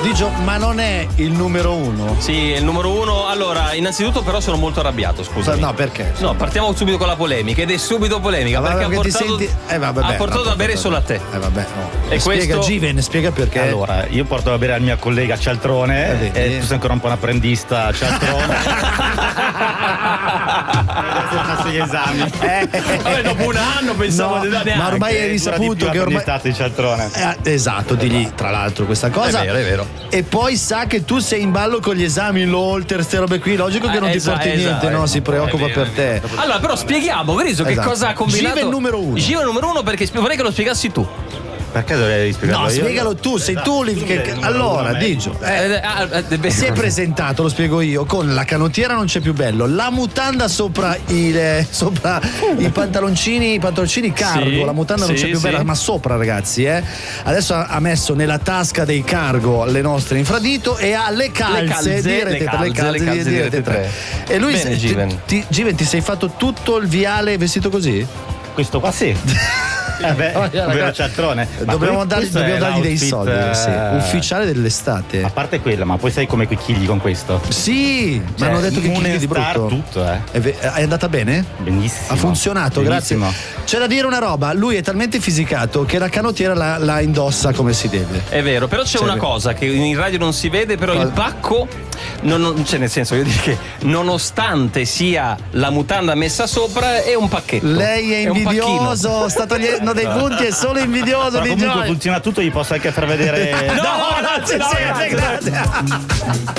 Digio, ma non è il numero uno? Sì, è il numero uno. Allora, innanzitutto però sono molto arrabbiato, scusa. No, perché? No, partiamo subito con la polemica, ed è subito polemica, perché ha portato, ha portato a bere solo a te. Vabbè, no. E Spiega, questo... Given, spiega perché. Allora, io porto a bere al mio collega Cialtrone e tu sei ancora un po' un apprendista Cialtrone. Adesso gli esami. Vabbè, dopo un anno pensavo di dare. Ma ormai hai risaputo che ormai di Cialtrone. esatto, digli tra l'altro questa cosa. È vero. E poi sa che tu sei in ballo con gli esami, l'Holter, ste robe qui, logico che non ti porti niente, no? Si preoccupa per te. Allora, però spieghiamo, Griso, che cosa ha combinato. Given numero uno. Given numero uno, perché vorrei che lo spiegassi tu. Perché dovrei spiegarlo No, io? spiegalo tu, sei tu lì che... Allora, Digio, si è presentato, lo spiego io, con la canottiera non c'è più bello, la mutanda sopra i pantaloncini cargo, Sì, la mutanda non c'è più bella, ma sopra, ragazzi, Adesso ha messo nella tasca dei cargo le nostre infradito e ha le calze di Rete 3. E lui Bene, Given. Given, ti sei fatto tutto il viale vestito così? Questo qua sì. Vero Cialtrone. Dobbiamo dargli dei soldi, sì. Ufficiale dell'estate. A parte quella, ma poi sai come quei chili con questo? Sì, ma hanno detto che chili di brutto. Tutto, È andata bene? Benissimo. Ha funzionato, benissimo. Grazie. C'è da dire una roba, lui è talmente fisicato che la canottiera la indossa come si deve. È vero, però c'è una cosa che in radio non si vede, però il pacco cioè, nel senso, io dico che nonostante sia la mutanda messa sopra è un pacchetto. Lei è invidioso, sta togliendo dei punti, è solo invidioso. Però comunque funziona tutto, gli posso anche far vedere. No, grazie.